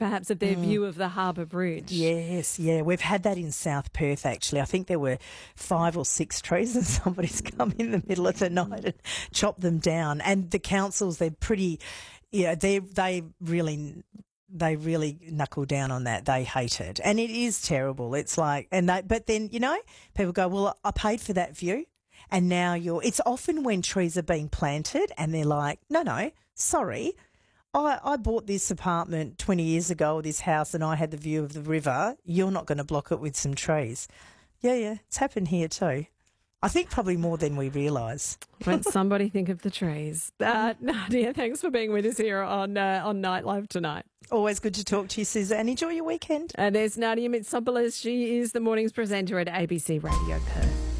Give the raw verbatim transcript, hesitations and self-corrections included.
perhaps, of their mm. view of the Harbour Bridge. Yes, yeah. We've had that in South Perth, actually. I think there were five or six trees and somebody's come in the middle of the night and chopped them down. And the councils, they're pretty, you know, they they really... They really knuckle down on that. They hate it. And it is terrible. It's like, and they, but then, you know, people go, well, I paid for that view and now you're, it's often when trees are being planted and they're like, no, no, sorry. I, I bought this apartment twenty years ago, or this house, and I had the view of the river. You're not going to block it with some trees. Yeah, yeah, it's happened here too. I think probably more than we realise. Won't somebody think of the trees? Uh, Nadia, thanks for being with us here on uh, on Nightlife tonight. Always good to talk to you, Suzanne. Enjoy your weekend. And there's Nadia Mitsopoulos. She is the mornings presenter at A B C Radio Perth.